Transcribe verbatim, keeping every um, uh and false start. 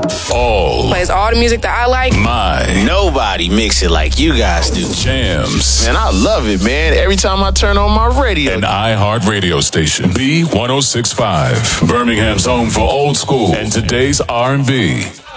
All. Plays all the music that I like. My. Nobody mix it like you guys do. Jams. Man, I love it, man. Every time I turn on my radio. An iHeart radio station. B one oh six point five. Birmingham's home for old school and today's R and B.